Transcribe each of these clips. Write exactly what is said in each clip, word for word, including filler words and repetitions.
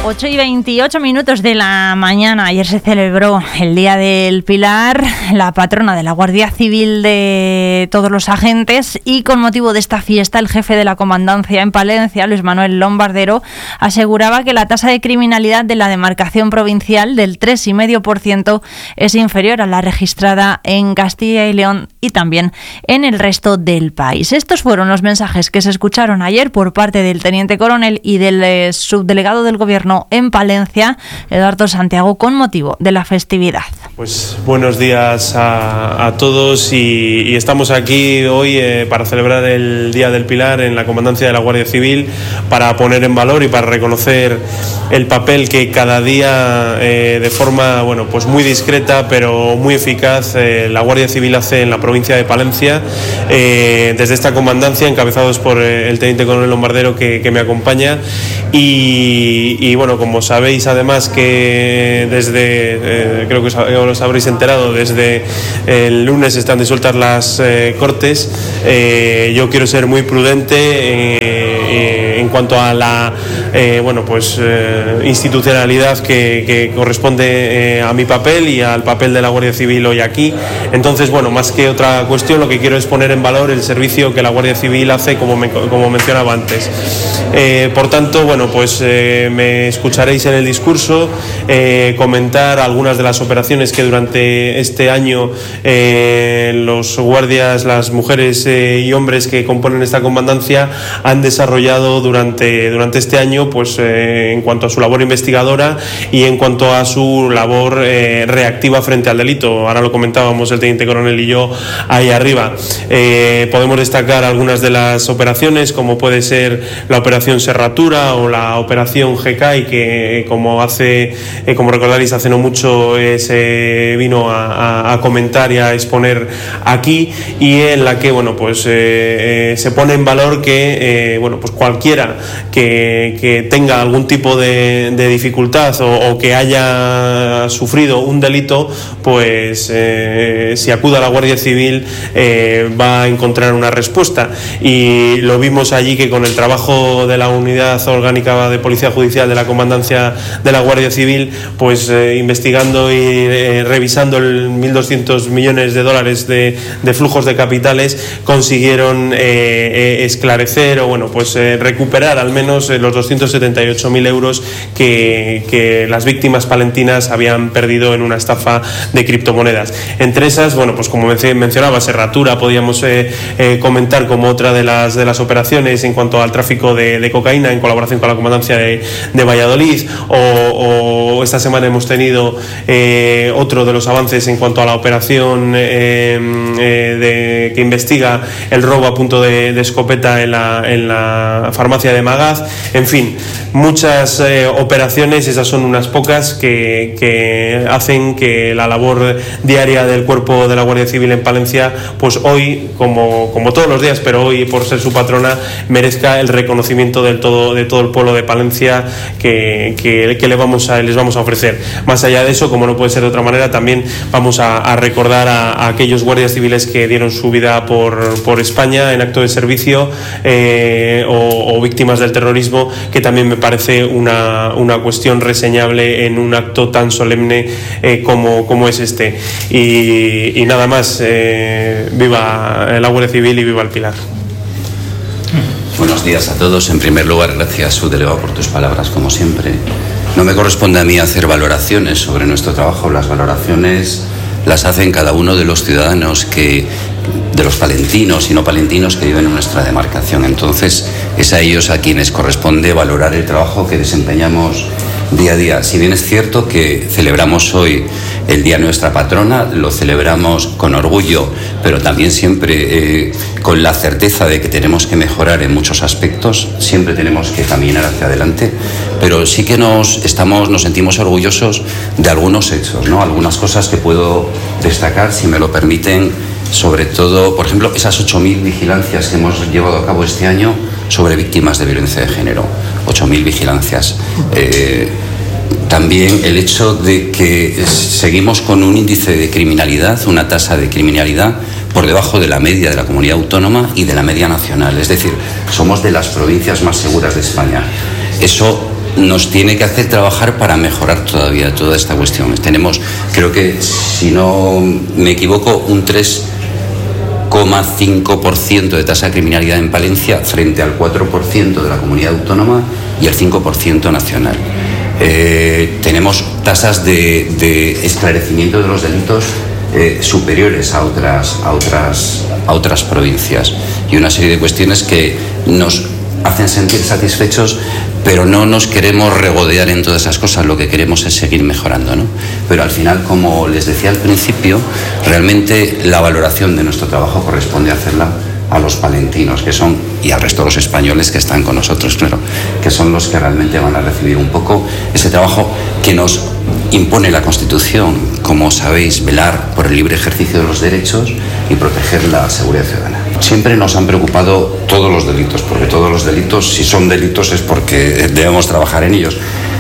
ocho y veintiocho minutos de la mañana. Ayer se celebró el Día del Pilar, la patrona de la Guardia Civil de todos los agentes, y con motivo de esta fiesta el jefe de la comandancia en Palencia, Luis Manuel Lombardero, aseguraba que la tasa de criminalidad de la demarcación provincial del tres coma cinco por ciento es inferior a la registrada en Castilla y León y también en el resto del país. Estos fueron los mensajes que se escucharon ayer por parte del teniente coronel y del eh, subdelegado del Gobierno en Palencia, Eduardo Santiago, con motivo de la festividad. Pues buenos días a, a todos y, y estamos aquí hoy eh, para celebrar el Día del Pilar en la Comandancia de la Guardia Civil, para poner en valor y para reconocer el papel que cada día eh, de forma bueno pues muy discreta pero muy eficaz eh, la Guardia Civil hace en la provincia de Palencia, eh, desde esta comandancia, encabezados por eh, el teniente coronel Lombardero que, que me acompaña y, y bueno, como sabéis además que desde, eh, creo que os, os habréis enterado, desde el lunes están disueltas las eh, Cortes, eh, yo quiero ser muy prudente eh, eh, en cuanto a la eh, bueno pues eh, institucionalidad que, que corresponde eh, a mi papel y al papel de la Guardia Civil hoy aquí. Entonces, bueno, más que otra cuestión, lo que quiero es poner en valor el servicio que la Guardia Civil hace, como, me, como mencionaba antes. Eh, por tanto, bueno, pues eh, me escucharéis en el discurso eh, comentar algunas de las operaciones que durante este año eh, los guardias, las mujeres eh, y hombres que componen esta comandancia han desarrollado durante, durante este año, pues eh, en cuanto a su labor investigadora y en cuanto a su labor eh, reactiva frente al delito. Ahora lo comentábamos el teniente coronel y yo ahí arriba. Eh, podemos destacar algunas de las operaciones, como puede ser la operación Serratura o la operación G K I, que como hace, eh, como recordaréis, hace no mucho eh, se vino a, a, a comentar y a exponer aquí, y en la que bueno pues eh, eh, se pone en valor que eh, bueno pues cualquiera que, que tenga algún tipo de, de dificultad o, o que haya sufrido un delito, pues eh, si acude a la Guardia Civil eh, va a encontrar una respuesta, y lo vimos allí que con el trabajo de la Unidad Orgánica de Policía Judicial de la Comandancia de la Guardia Civil, pues eh, investigando y eh, revisando el mil doscientos millones de dólares de, de flujos de capitales, consiguieron eh, eh, esclarecer o bueno pues eh, recuperar al menos eh, los doscientos setenta y ocho mil euros que, que las víctimas palentinas habían perdido en una estafa de criptomonedas. Entre esas, bueno, pues como mencionaba, Serratura, podíamos eh, eh, comentar como otra de las de las operaciones en cuanto al tráfico de, de cocaína en colaboración con la Comandancia de, de Valladolid, o, o esta semana hemos tenido eh, otro de los avances en cuanto a la operación eh, eh, de, que investiga el robo a punto de, de escopeta en la, en la farmacia de Magaz. En fin, muchas eh, operaciones, esas son unas pocas que, que hacen que la labor diaria del cuerpo de la Guardia Civil en Palencia, pues hoy, como, como todos los días, pero hoy por ser su patrona, merezca el reconocimiento del todo, de todo el pueblo de Palencia que, que, que le vamos a, les vamos a ofrecer. Más allá de eso, como no puede ser de otra manera, también vamos a, a recordar a, a aquellos guardias civiles que dieron su vida por, por España en acto de servicio eh, o, o víctimas del terrorismo, que también me parece una, una cuestión reseñable en un acto tan solemne eh, como, como es este. Y, y nada más, eh, viva la Guardia Civil y viva el Pilar. Buenos días a todos. En primer lugar, gracias, subdelegado, por tus palabras, como siempre. No me corresponde a mí hacer valoraciones sobre nuestro trabajo. Las valoraciones las hacen cada uno de los ciudadanos, que, de los palentinos y no palentinos que viven en nuestra demarcación. Entonces, es a ellos a quienes corresponde valorar el trabajo que desempeñamos día a día. Si bien es cierto que celebramos hoy el Día de nuestra patrona, lo celebramos con orgullo, pero también siempre eh, con la certeza de que tenemos que mejorar en muchos aspectos, siempre tenemos que caminar hacia adelante, pero sí que nos, estamos, nos sentimos orgullosos de algunos hechos, ¿no? Algunas cosas que puedo destacar, si me lo permiten, sobre todo, por ejemplo, esas ocho mil vigilancias que hemos llevado a cabo este año sobre víctimas de violencia de género, ocho mil vigilancias. Eh, También el hecho de que seguimos con un índice de criminalidad, una tasa de criminalidad por debajo de la media de la comunidad autónoma y de la media nacional. Es decir, somos de las provincias más seguras de España. Eso nos tiene que hacer trabajar para mejorar todavía toda esta cuestión. Tenemos, creo que, si no me equivoco, un tres coma cinco por ciento de tasa de criminalidad en Palencia frente al cuatro por ciento de la comunidad autónoma y el cinco por ciento nacional. Eh, tenemos tasas de, de esclarecimiento de los delitos eh, superiores a otras, a, otras, a otras provincias y una serie de cuestiones que nos hacen sentir satisfechos, pero no nos queremos regodear en todas esas cosas, lo que queremos es seguir mejorando, ¿no? Pero al final, como les decía al principio, realmente la valoración de nuestro trabajo corresponde a hacerla a los palentinos, que son, y al resto de los españoles que están con nosotros, claro, que son los que realmente van a recibir un poco ese trabajo que nos impone la Constitución, como sabéis, velar por el libre ejercicio de los derechos y proteger la seguridad ciudadana. Siempre nos han preocupado todos los delitos, porque todos los delitos, si son delitos, es porque debemos trabajar en ellos.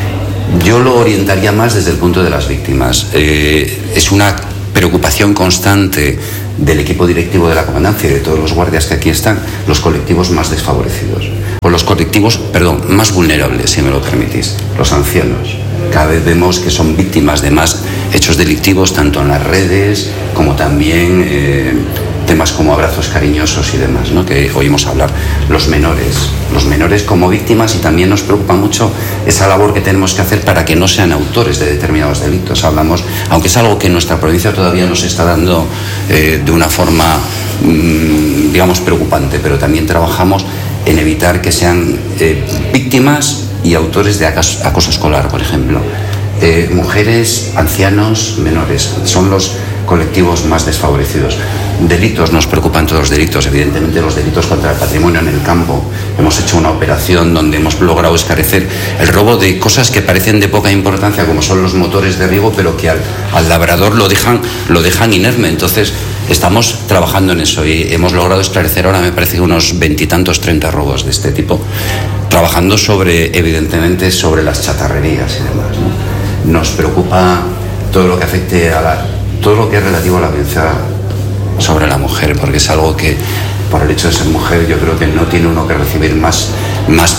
Yo lo orientaría más desde el punto de las víctimas. Eh, es una preocupación constante del equipo directivo de la comandancia y de todos los guardias que aquí están, los colectivos más desfavorecidos, o los colectivos, perdón, más vulnerables, si me lo permitís, los ancianos. Cada vez vemos que son víctimas de más hechos delictivos, tanto en las redes como también eh, temas como abrazos cariñosos y demás, ¿no?, que oímos hablar. Los menores, los menores como víctimas, y también nos preocupa mucho esa labor que tenemos que hacer para que no sean autores de determinados delitos. Hablamos, aunque es algo que en nuestra provincia todavía no se está dando eh, de una forma, mmm, digamos, preocupante, pero también trabajamos en evitar que sean eh, víctimas y autores de acoso escolar, por ejemplo. Eh, mujeres, ancianos, menores, son los colectivos más desfavorecidos. Delitos, nos preocupan todos los delitos, evidentemente los delitos contra el patrimonio en el campo. Hemos hecho una operación donde hemos logrado esclarecer el robo de cosas que parecen de poca importancia, como son los motores de riego, pero que al, al labrador lo dejan, lo dejan inerme. Entonces estamos trabajando en eso y hemos logrado esclarecer ahora, me parece, unos veintitantos, treinta robos de este tipo, trabajando sobre, evidentemente, sobre las chatarrerías y demás, ¿no? Nos preocupa todo lo que afecte a la, todo lo que es relativo a la violencia sobre la mujer, porque es algo que, por el hecho de ser mujer, yo creo que no tiene uno que recibir más, más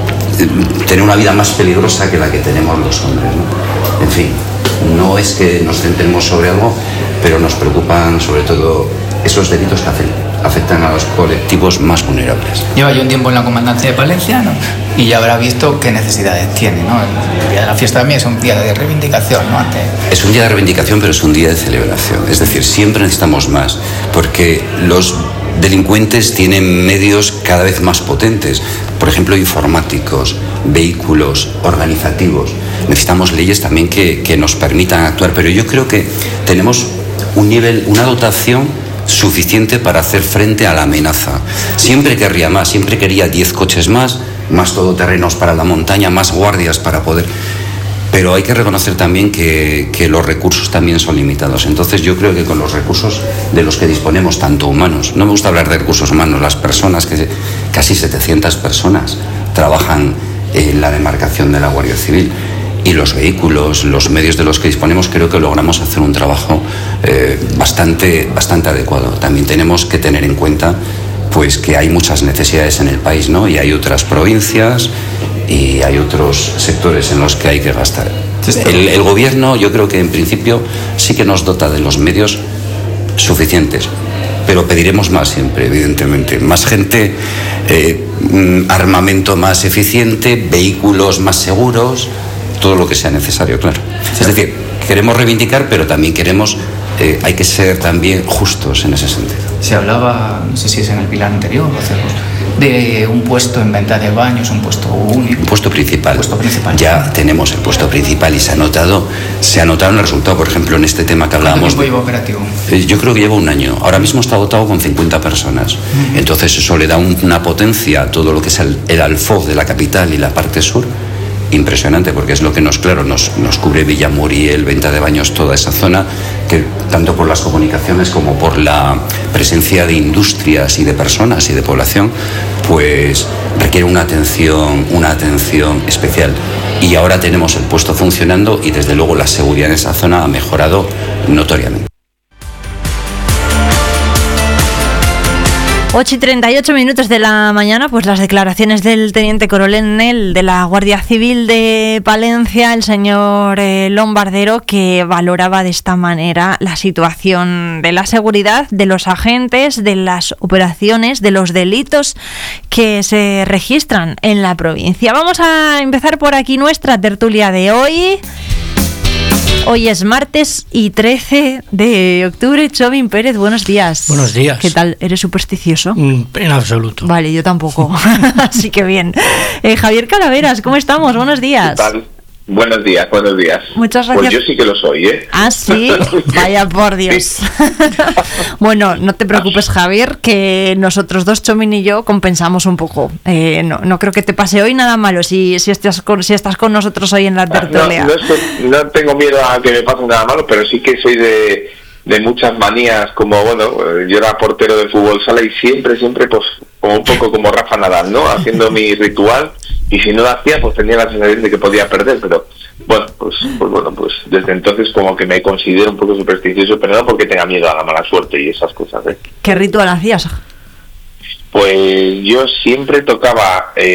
tener una vida más peligrosa que la que tenemos los hombres, ¿no? En fin, no es que nos centremos sobre algo, pero nos preocupan sobre todo esos delitos que afectan a los colectivos más vulnerables. Lleva yo un tiempo en la comandancia de Palencia, ¿no?, y ya habrá visto qué necesidades tiene, ¿no? El día de la fiesta también es un día de reivindicación, ¿no? Ante... Es un día de reivindicación, pero es un día de celebración. Es decir, siempre necesitamos más, porque los delincuentes tienen medios cada vez más potentes, por ejemplo, informáticos, vehículos, organizativos. Necesitamos leyes también que, que nos permitan actuar, pero yo creo que tenemos un nivel, una dotación suficiente para hacer frente a la amenaza. Siempre querría más, siempre quería diez coches más, más todoterrenos para la montaña, más guardias para poder... Pero hay que reconocer también que, que los recursos también son limitados. Entonces yo creo que con los recursos de los que disponemos, tanto humanos, no me gusta hablar de recursos humanos, las personas, que casi setecientas personas trabajan en la demarcación de la Guardia Civil, y los vehículos, los medios de los que disponemos, creo que logramos hacer un trabajo eh, bastante, bastante adecuado. También tenemos que tener en cuenta pues que hay muchas necesidades en el país, ¿no? Y hay otras provincias y hay otros sectores en los que hay que gastar. El, el gobierno, yo creo que en principio sí que nos dota de los medios suficientes, pero pediremos más siempre, evidentemente. Más gente, eh, armamento más eficiente, vehículos más seguros, todo lo que sea necesario, claro. Es decir, queremos reivindicar, pero también queremos, eh, hay que ser también justos en ese sentido. Se hablaba, no sé si es en el pilar anterior, de un puesto en venta de baños, un puesto único. Un puesto principal. Puesto principal. Ya tenemos el puesto principal y se ha notado, se ha notado el resultado, por ejemplo, en este tema que hablábamos. ¿Cuánto tiempo lleva operativo? Eh, yo creo que lleva un año. Ahora mismo está dotado con cincuenta personas. Uh-huh. Entonces eso le da un, una potencia a todo lo que es el, el Alfoz de la capital y la parte sur, impresionante, porque es lo que nos, claro, nos, nos cubre Villamuriel, venta de baños, toda esa zona, que tanto por las comunicaciones como por la presencia de industrias y de personas y de población, pues requiere una atención, una atención especial. Y ahora tenemos el puesto funcionando y desde luego la seguridad en esa zona ha mejorado notoriamente. ocho y treinta y ocho minutos de la mañana, pues las declaraciones del teniente coronel de la Guardia Civil de Palencia, el señor eh, Lombardero, que valoraba de esta manera la situación de la seguridad, de los agentes, de las operaciones, de los delitos que se registran en la provincia. Vamos a empezar por aquí nuestra tertulia de hoy. Hoy es martes y trece de octubre. Chomín Pérez, buenos días. Buenos días. ¿Qué tal? ¿Eres supersticioso? Mm, en absoluto. Vale, yo tampoco. Así que bien. Eh, Javier Calaveras, ¿cómo estamos? Buenos días. ¿Qué tal? Buenos días, buenos días. Muchas gracias. Pues yo sí que lo soy, ¿eh? Ah, sí. Vaya por Dios. Sí. Bueno, no te preocupes, Javier, que nosotros dos, Chomín y yo, compensamos un poco. Eh, no, no creo que te pase hoy nada malo si, si, estás, con, si estás con nosotros hoy en la tertulia. No, no, es que no tengo miedo a que me pase nada malo, pero sí que soy de, de muchas manías, como, bueno, yo era portero de fútbol sala y siempre, siempre, pues, como un poco como Rafa Nadal, ¿no? Haciendo mi ritual. Y si no lo hacía, pues tenía la sensación de que podía perder, pero bueno, pues, pues bueno, pues desde entonces como que me considero un poco supersticioso, pero no porque tenga miedo a la mala suerte y esas cosas, ¿eh? ¿Qué ritual hacías? Pues yo siempre tocaba... Eh,